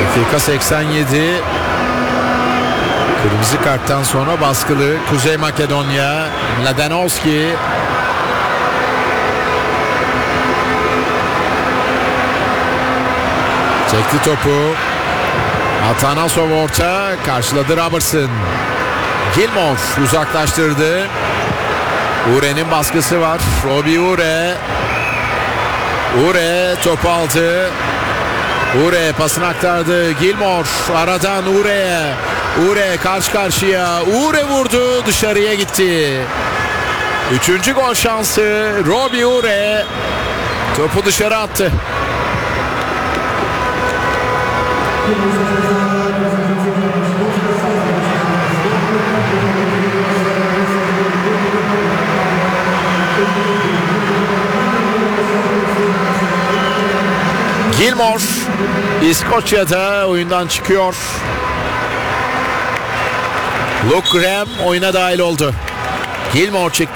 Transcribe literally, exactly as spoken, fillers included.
Dakika seksen yedi. Kırmızı karttan sonra baskılı Kuzey Makedonya. Mladenovski. Çekti topu. Atanasov orta. Karşıladı Robertson. Gilmore uzaklaştırdı. Ure'nin baskısı var. Robbie Ure. Ure topu aldı. Ure pasını aktardı. Gilmore aradan Ure'ye. Ure karşı karşıya. Ure vurdu. Dışarıya gitti. Üçüncü gol şansı. Robbie Ure topu dışarı attı. Gilmore İskoçya'da oyundan çıkıyor. Luke Graham oyuna dahil oldu. Gilmore çıktı.